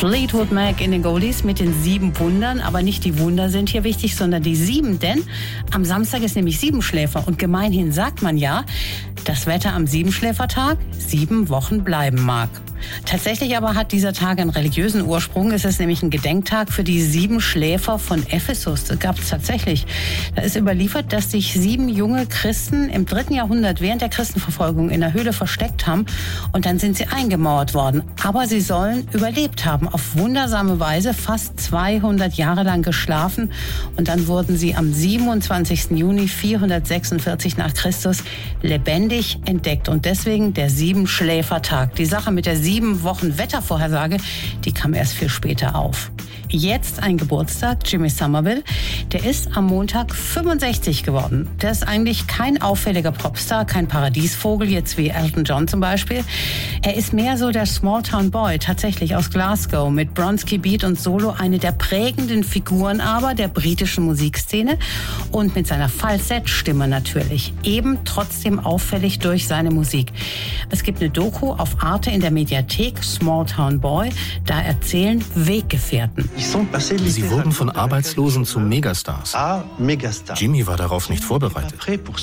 Fleetwood Mac in den Goldies mit den 7 Wundern. Aber nicht die Wunder sind hier wichtig, sondern die 7. Denn am Samstag ist nämlich Siebenschläfer. Und gemeinhin sagt man ja, das Wetter am Siebenschläfertag 7 Wochen bleiben mag. Tatsächlich aber hat dieser Tag einen religiösen Ursprung. Es ist nämlich ein Gedenktag für die 7 Schläfer von Ephesus. Das gab es tatsächlich. Da ist überliefert, dass sich 7 junge Christen im 3. Jahrhundert während der Christenverfolgung in der Höhle versteckt haben und dann sind sie eingemauert worden. Aber sie sollen überlebt haben, auf wundersame Weise fast 200 Jahre lang geschlafen und dann wurden sie am 27. Juni 446 nach Christus lebendig entdeckt und deswegen der Siebenschläfertag. Die Sache mit der 7 Wochen Wettervorhersage, die kam erst viel später auf. Jetzt ein Geburtstag, Jimmy Somerville. Der ist am Montag 65 geworden. Der ist eigentlich kein auffälliger Popstar, kein Paradiesvogel, jetzt wie Elton John zum Beispiel. Er ist mehr so der Smalltown Boy, tatsächlich aus Glasgow, mit Bronski Beat und Solo, eine der prägenden Figuren aber der britischen Musikszene und mit seiner Falsettstimme natürlich. Eben trotzdem auffällig durch seine Musik. Es gibt eine Doku auf Arte in der Mediathek, Smalltown Boy, da erzählen Weggefährten. Sie wurden von Arbeitslosen zu Megastars. Jimmy war darauf nicht vorbereitet.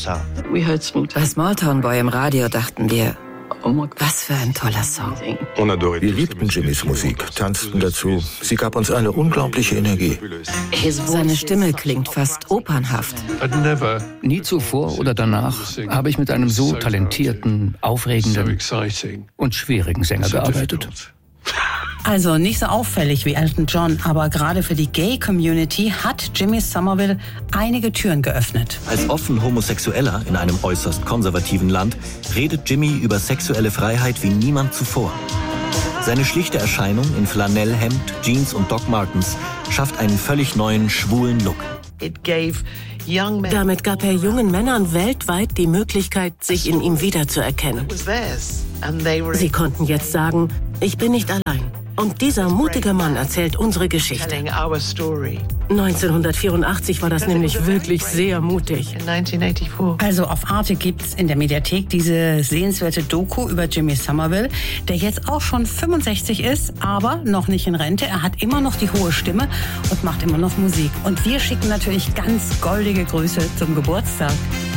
Bei Smalltown Boy im Radio dachten wir, was für ein toller Song. Wir liebten Jimmys Musik, tanzten dazu. Sie gab uns eine unglaubliche Energie. Seine Stimme klingt fast opernhaft. Nie zuvor oder danach habe ich mit einem so talentierten, aufregenden und schwierigen Sänger gearbeitet. Also nicht so auffällig wie Elton John, aber gerade für die Gay-Community hat Jimmy Somerville einige Türen geöffnet. Als offen Homosexueller in einem äußerst konservativen Land redet Jimmy über sexuelle Freiheit wie niemand zuvor. Seine schlichte Erscheinung in Flanellhemd, Jeans und Doc Martens schafft einen völlig neuen, schwulen Look. Damit gab er jungen Männern weltweit die Möglichkeit, sich in ihm wiederzuerkennen. Sie konnten jetzt sagen, ich bin nicht allein. Und dieser mutige Mann erzählt unsere Geschichte. 1984 war das nämlich wirklich sehr mutig. Also auf Arte gibt's in der Mediathek diese sehenswerte Doku über Jimmy Somerville, der jetzt auch schon 65 ist, aber noch nicht in Rente. Er hat immer noch die hohe Stimme und macht immer noch Musik. Und wir schicken natürlich ganz goldige Grüße zum Geburtstag.